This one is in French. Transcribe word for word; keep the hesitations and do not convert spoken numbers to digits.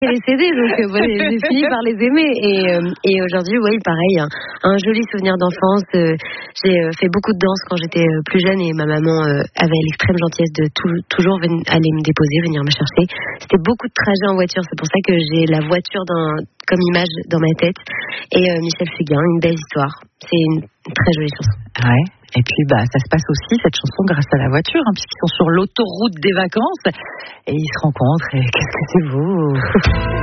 les C D, donc euh, bon, j'ai fini par les aimer. Et, euh, et aujourd'hui, oui, pareil, un, un joli souvenir d'enfance. Euh, j'ai euh, fait beaucoup de danse quand j'étais euh, plus jeune et ma maman euh, avait l'extrême gentillesse de tout, toujours ven- aller me déposer, venir me chercher. C'était beaucoup de trajets en voiture, c'est pour ça que j'ai la voiture dans, comme image dans ma tête. Et euh, Michel Fugain, une belle histoire. C'est une, une très jolie chanson. Ouais. Et puis bah ça se passe aussi cette chanson grâce à la voiture, hein, puisqu'ils sont sur l'autoroute des vacances et ils se rencontrent. Et qu'est-ce que c'est beau.